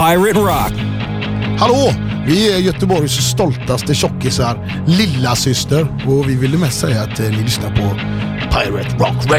Pirate Rock. Hallå, vi är Göteborgs stoltaste tjockisar, lilla syster, och vi ville mest säga att ni lyssnar på Pirate Rock Radio.